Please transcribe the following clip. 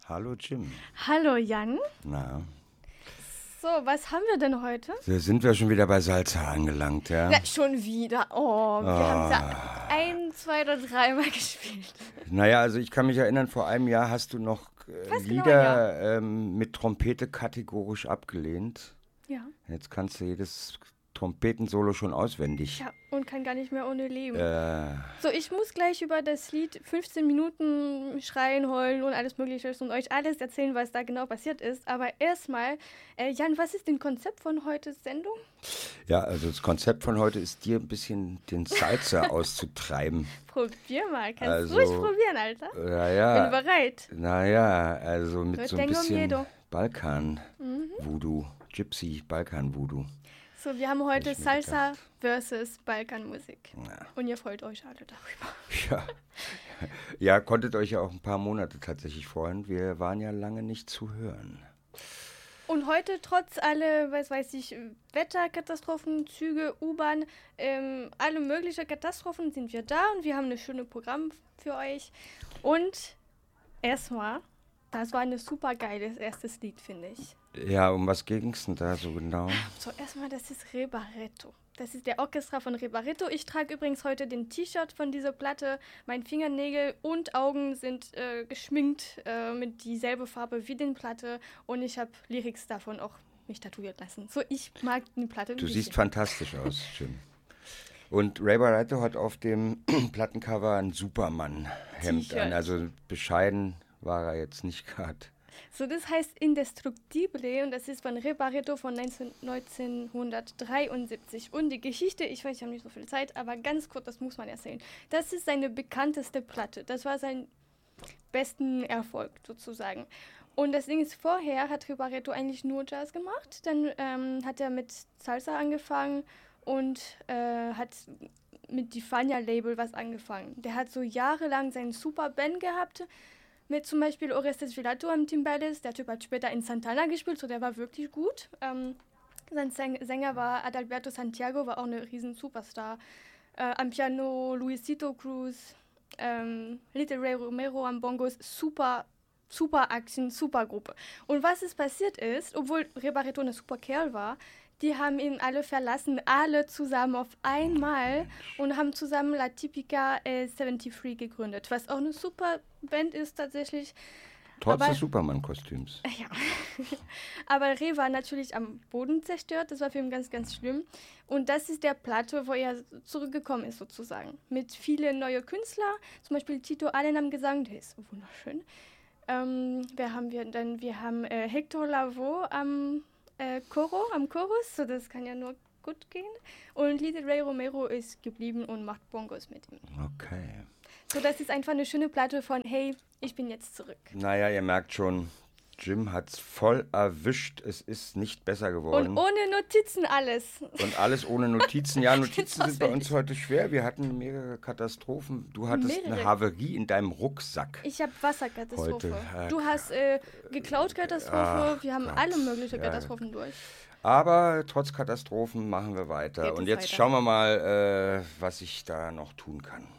Hallo Jim. Hallo Jan. Na, So, was haben wir denn heute? da sind wir schon wieder bei Salsa angelangt, ja? Na, schon wieder. Oh, wir haben es ja 1, 2 oder 3 Mal gespielt. Naja, also ich kann mich erinnern, vor einem Jahr hast du noch Fast genau ein Lieder mit Trompete kategorisch abgelehnt. Ja. Jetzt kannst du jedes Trompetensolo schon auswendig. Ja, und kann gar nicht mehr ohne leben. Äh, So, ich muss gleich über das Lied 15 Minuten schreien, heulen und alles Mögliche und euch alles erzählen, was da genau passiert ist. Aber erstmal, Jan, was ist denn Konzept von heutes Sendung? ja, also das Konzept von heute ist dir ein bisschen den Salsa auszutreiben. Probier mal, kannst Also, ruhig probieren, Alter. Bin Naja, bereit. also mit Yo so ein tengo bisschen miedo. Balkan-Voodoo, Gypsy-Balkan-Voodoo. So, wir haben heute ich mir Salsa versus Balkanmusik. Ja. Und ihr freut euch alle darüber. Ja. Ja, konntet euch ja auch ein paar Monate tatsächlich freuen. Wir waren ja lange nicht zu hören. Und heute trotz alle, was weiß ich, Wetterkatastrophen, Züge, U-Bahn, alle möglichen Katastrophen sind wir da und wir haben ein schönes Programm für euch. Und erstmal, das war ein super geiles erstes Lied, finde ich. Ja, um was ging's denn da so genau? So, erstmal, das ist Rebaretto. Das ist der Orchestra von Rebaretto. Ich trage übrigens heute den T-Shirt von dieser Platte. Meine Fingernägel und Augen sind geschminkt mit dieselbe Farbe wie die Platte. Und ich habe Lyrics davon auch mich tätowiert lassen. So, ich mag die Platte ein Du bisschen. siehst fantastisch aus, Jim. Und Ray Barretto hat auf dem Plattencover ein Superman-Hemd T-Shirt. an. Also bescheiden war er jetzt nicht gerade. So, das heißt Indestructible und das ist von Rebaretto von 1973. Und die Geschichte, ich weiß, ich habe nicht so viel Zeit, aber ganz kurz, das muss man erzählen. Das ist seine bekannteste Platte. Das war sein besten Erfolg sozusagen. Und das Ding ist, vorher hat Rebaretto eigentlich nur Jazz gemacht. Dann hat er mit Salsa angefangen und hat mit die Fania-Label was angefangen. Der hat so jahrelang seinen Superband gehabt, mit zum Beispiel Orestes Vilato am Timbales. Der Typ hat später in Santana gespielt, so der war wirklich gut. Sein Sänger war Adalberto Santiago, war auch eine riesen Superstar. Am Piano Luisito Cruz, Little Ray Romero am Bongos, super Action, super Gruppe. Und was ist passiert ist, obwohl Rebaretto ein super Kerl war, die haben ihn alle verlassen, alle zusammen auf einmal und haben zusammen La Tipica 73 gegründet, was auch eine super Band ist tatsächlich. Trotz Aber- des Superman-Kostüms. Ja, aber Re war natürlich am Boden zerstört, das war für ihn ganz, ganz schlimm. Und das ist der Platte, wo er zurückgekommen ist sozusagen. Mit vielen neuen Künstlern, zum Beispiel Tito Allen am Gesang, der ist wunderschön. Wer haben wir denn? Wir haben Hector Lavoe am Chorus, so das kann ja nur gut gehen. Und Little Ray Romero ist geblieben und macht Bongos mit ihm. Okay. So, das ist einfach eine schöne Platte von, hey, ich bin jetzt zurück. Naja, ihr merkt schon, Jim hat's voll erwischt. Es ist nicht besser geworden. Und ohne Notizen alles. Und alles ohne Notizen. Ja, Notizen Jetzt sind bei uns auswendig. heute schwer. Wir hatten mehrere Katastrophen. Du hattest eine Mehrere. Haverie in deinem Rucksack. Ich habe Wasserkatastrophe. Heute, Du hast geklaut Katastrophe. Ach Wir haben Gott. alle möglichen Ja. Katastrophen durch. Aber trotz Katastrophen machen wir weiter. Geht es Und jetzt weiter. schauen wir mal, was ich da noch tun kann.